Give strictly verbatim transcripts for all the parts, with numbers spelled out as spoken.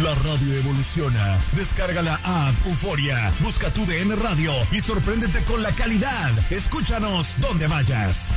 La radio evoluciona. Descarga la app Euforia, busca tu D N Radio y sorpréndete con la calidad. Escúchanos donde vayas.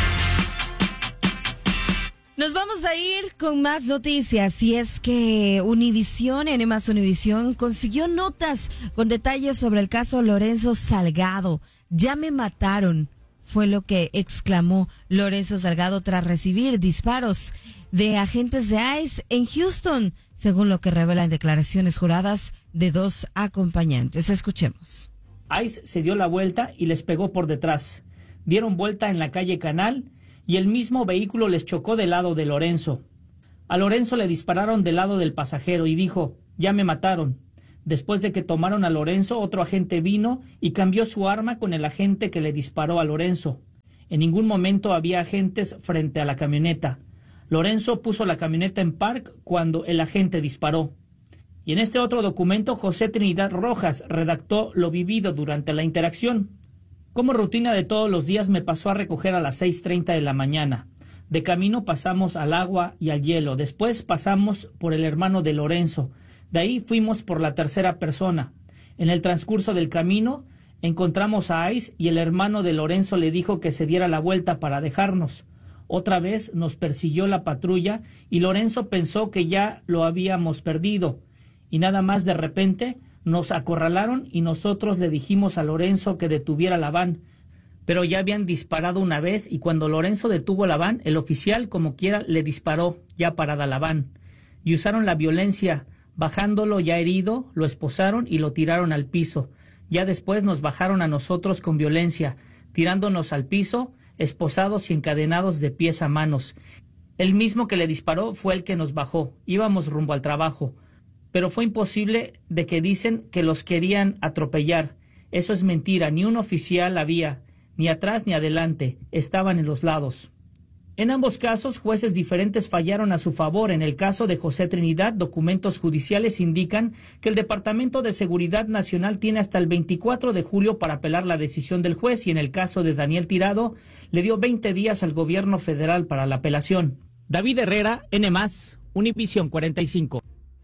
Nos vamos a ir con más noticias, y es que Univisión, N más Univisión, consiguió notas con detalles sobre el caso Lorenzo Salgado. Ya me mataron, fue lo que exclamó Lorenzo Salgado tras recibir disparos de agentes de ICE en Houston, según lo que revelan declaraciones juradas de dos acompañantes. Escuchemos. ICE se dio la vuelta y les pegó por detrás. Dieron vuelta en la calle Canal y el mismo vehículo les chocó del lado de Lorenzo. A Lorenzo le dispararon del lado del pasajero y dijo, ya me mataron. Después de que tomaron a Lorenzo, otro agente vino y cambió su arma con el agente que le disparó a Lorenzo. En ningún momento había agentes frente a la camioneta. Lorenzo puso la camioneta en park cuando el agente disparó. Y en este otro documento, José Trinidad Rojas redactó lo vivido durante la interacción. Como rutina de todos los días me pasó a recoger a las seis treinta de la mañana. De camino pasamos al agua y al hielo. Después pasamos por el hermano de Lorenzo. De ahí fuimos por la tercera persona. En el transcurso del camino encontramos a ICE y el hermano de Lorenzo le dijo que se diera la vuelta para dejarnos. Otra vez nos persiguió la patrulla y Lorenzo pensó que ya lo habíamos perdido. Y nada más de repente nos acorralaron y nosotros le dijimos a Lorenzo que detuviera la van, pero ya habían disparado una vez y cuando Lorenzo detuvo la van, el oficial como quiera le disparó ya parada la van. Y usaron la violencia, bajándolo ya herido, lo esposaron y lo tiraron al piso. Ya después nos bajaron a nosotros con violencia, tirándonos al piso, esposados y encadenados de pies a manos. El mismo que le disparó fue el que nos bajó. Íbamos rumbo al trabajo. Pero fue imposible de que dicen que los querían atropellar. Eso es mentira, ni un oficial había, ni atrás ni adelante, estaban en los lados. En ambos casos, jueces diferentes fallaron a su favor. En el caso de José Trinidad, documentos judiciales indican que el Departamento de Seguridad Nacional tiene hasta el veinticuatro de julio para apelar la decisión del juez, y en el caso de Daniel Tirado, le dio veinte días al gobierno federal para la apelación. David Herrera, N más, Univisión cuarenta y cinco.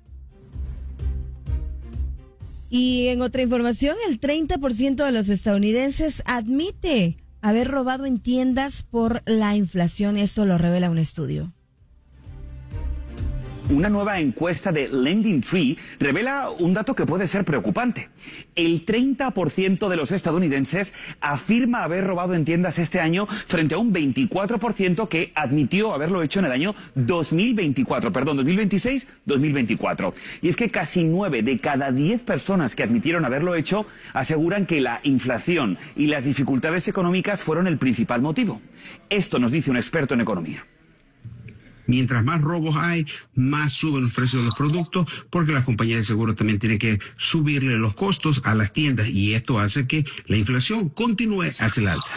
Y en otra información, el treinta por ciento de los estadounidenses admite haber robado en tiendas por la inflación. Esto lo revela un estudio. Una nueva encuesta de Lending Tree revela un dato que puede ser preocupante. El treinta por ciento de los estadounidenses afirma haber robado en tiendas este año frente a un veinticuatro por ciento que admitió haberlo hecho en el año dos mil veinticuatro, perdón, dos mil veintiséis, dos mil veinticuatro. Y es que casi nueve de cada diez personas que admitieron haberlo hecho aseguran que la inflación y las dificultades económicas fueron el principal motivo. Esto nos dice un experto en economía. Mientras más robos hay, más suben los precios de los productos, porque las compañías de seguro también tienen que subirle los costos a las tiendas, y esto hace que la inflación continúe hacia el alza.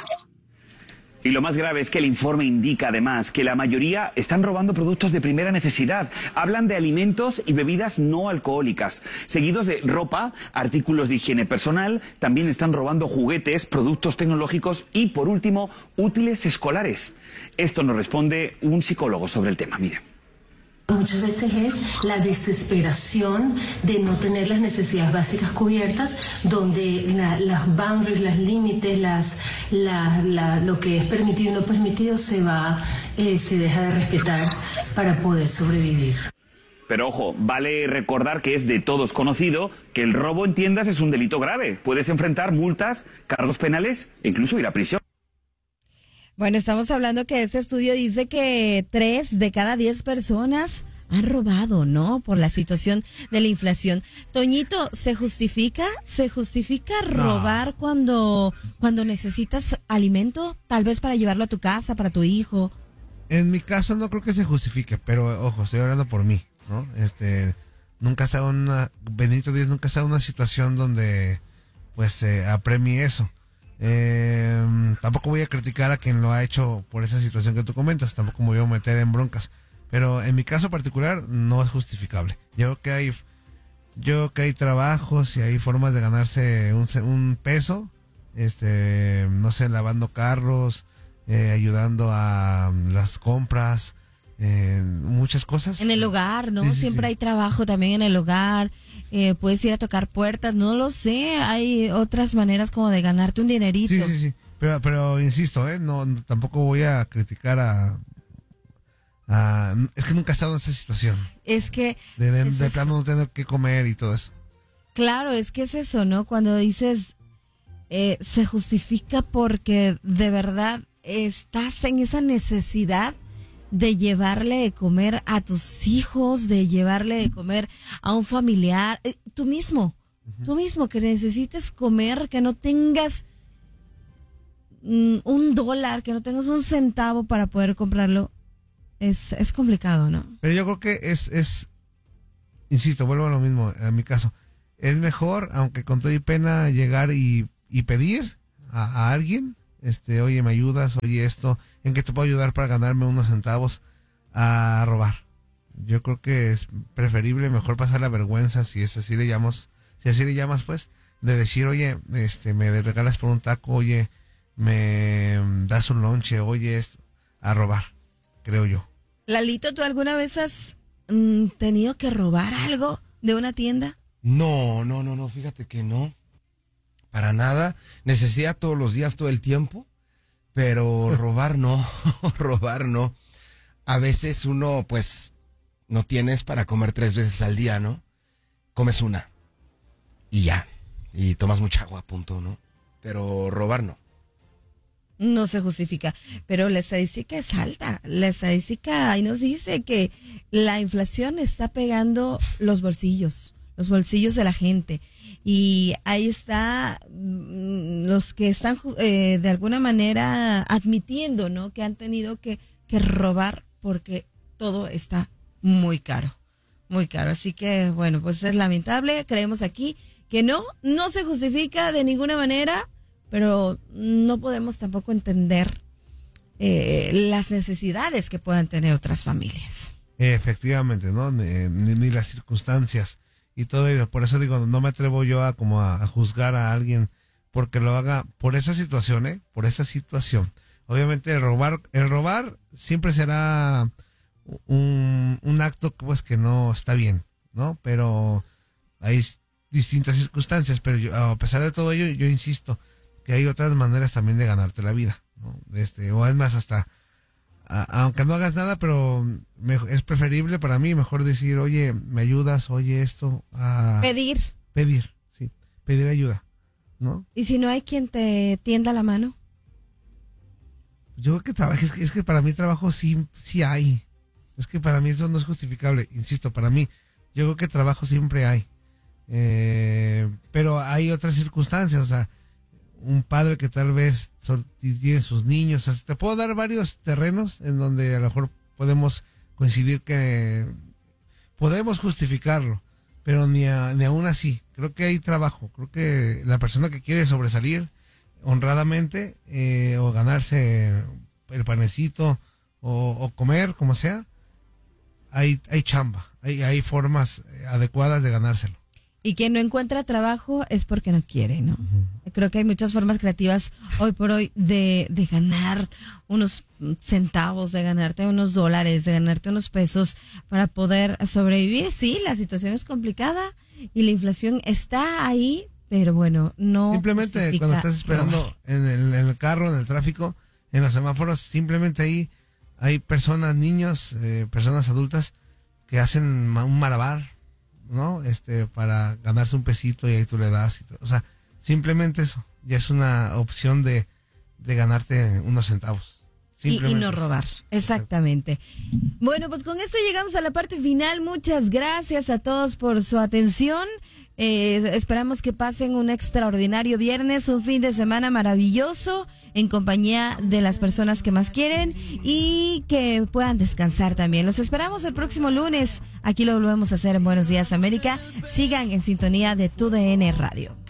Y lo más grave es que el informe indica además que la mayoría están robando productos de primera necesidad. Hablan de alimentos y bebidas no alcohólicas, seguidos de ropa, artículos de higiene personal, también están robando juguetes, productos tecnológicos y, por último, útiles escolares. Esto nos responde un psicólogo sobre el tema. Mire. Muchas veces es la desesperación de no tener las necesidades básicas cubiertas, donde la, las boundaries, los límites, las, la, la, lo que es permitido y no permitido se va, eh, se deja de respetar para poder sobrevivir. Pero ojo, vale recordar que es de todos conocido que el robo en tiendas es un delito grave. Puedes enfrentar multas, cargos penales e incluso ir a prisión. Bueno, estamos hablando que este estudio dice que tres de cada diez personas han robado, ¿no? Por la situación de la inflación. Toñito, ¿se justifica? ¿Se justifica robar no. cuando, cuando necesitas alimento? Tal vez para llevarlo a tu casa, para tu hijo. En mi caso no creo que se justifique, pero ojo, estoy hablando por mí, ¿no? Este, nunca he estado en una, bendito Dios, nunca he estado en una situación donde pues se eh, apremie eso. Eh, tampoco voy a criticar a quien lo ha hecho por esa situación que tú comentas, tampoco me voy a meter en broncas, pero en mi caso particular no es justificable. Yo creo que hay, yo creo que hay trabajos y hay formas de ganarse un, un peso, este, no sé, lavando carros, eh, ayudando a las compras, eh, muchas cosas. En el hogar, ¿no? Sí, sí, Siempre sí. hay trabajo también en el hogar. Eh, puedes ir a tocar puertas, no lo sé. Hay otras maneras como de ganarte un dinerito. Sí, sí, sí. Pero, pero insisto, ¿eh? No, no, tampoco voy a criticar a, a... Es que nunca he estado en esa situación. Es que... De, de, es de eso. plano no tener que comer y todo eso. Claro, es que es eso, ¿no? Cuando dices, eh, se justifica porque de verdad estás en esa necesidad de llevarle de comer a tus hijos, de llevarle de comer a un familiar, eh, tú mismo, uh-huh. tú mismo que necesites comer, que no tengas mm, un dólar, que no tengas un centavo para poder comprarlo, es, es complicado, ¿no? Pero yo creo que es, es, insisto, vuelvo a lo mismo, en mi caso, es mejor, aunque con todo y pena, llegar y, y pedir a, a alguien, este, oye, ¿me ayudas? Oye, esto, ¿en qué te puedo ayudar para ganarme unos centavos? A robar. Yo creo que es preferible, mejor pasar la vergüenza, si es así le llamas, si así le llamas, pues, de decir, oye, este, me regalas por un taco, oye, me das un lonche, oye, esto, a robar, creo yo. Lalito, ¿tú alguna vez has mm, tenido que robar algo de una tienda? No, no, no, no, fíjate que no. Para nada. Necesidad todos los días, todo el tiempo. Pero robar no, robar no. A veces uno, pues, no tienes para comer tres veces al día, ¿no? Comes una. Y ya. Y tomas mucha agua, punto, ¿no? Pero robar no. No se justifica, pero la estadística es alta. La estadística ahí nos dice que la inflación está pegando los bolsillos, los bolsillos de la gente. Y ahí está mmm, los que están eh, de alguna manera admitiendo, ¿no? Que han tenido que, que robar porque todo está muy caro, muy caro. Así que, bueno, pues es lamentable. Creemos aquí que no, no se justifica de ninguna manera, pero no podemos tampoco entender eh, las necesidades que puedan tener otras familias. Efectivamente, ¿no? Ni, ni, ni las circunstancias y todo ello. Por eso digo, no me atrevo yo a como a, a juzgar a alguien porque lo haga por esa situación, ¿eh? Por esa situación. Obviamente el robar, el robar siempre será un, un acto pues que no está bien, ¿no? Pero hay distintas circunstancias, pero yo, a pesar de todo ello, yo insisto que hay otras maneras también de ganarte la vida, ¿no? Este, o es más, hasta, a, aunque no hagas nada, pero me, es preferible para mí, mejor decir, oye, ¿me ayudas? Oye, esto. A Pedir. Pedir, sí, pedir ayuda, ¿no? ¿Y si no hay quien te tienda la mano? Yo creo que trabajo, es que, es que para mí trabajo sí, sí hay. Es que para mí eso no es justificable, insisto, para mí, yo creo que trabajo siempre hay. Eh, pero hay otras circunstancias, o sea, un padre que tal vez son, tiene sus niños, o sea, te puedo dar varios terrenos en donde a lo mejor podemos coincidir que podemos justificarlo, pero ni, a, ni aún así, creo que hay trabajo, creo que la persona que quiere sobresalir honradamente eh, o ganarse el panecito o, o comer, como sea, hay, hay chamba, hay, hay formas adecuadas de ganárselo. Y quien no encuentra trabajo es porque no quiere, ¿no? Uh-huh. Creo que hay muchas formas creativas hoy por hoy de, de ganar unos centavos, de ganarte unos dólares, de ganarte unos pesos para poder sobrevivir. Sí, la situación es complicada y la inflación está ahí, pero bueno, no. Simplemente cuando estás esperando en el, en el carro, en el tráfico, en los semáforos, simplemente ahí hay personas, niños, eh, personas adultas que hacen un malabar, ¿no? Este, para ganarse un pesito y ahí tú le das. Y o sea, simplemente eso. Ya es una opción de, de ganarte unos centavos. Y, y no robar, exactamente. Bueno, pues con esto llegamos a la parte final. Muchas gracias a todos por su atención. Eh, esperamos que pasen un extraordinario viernes, un fin de semana maravilloso en compañía de las personas que más quieren y que puedan descansar también. Los esperamos el próximo lunes. Aquí lo volvemos a hacer en Buenos Días América. Sigan en sintonía de Tu D N Radio.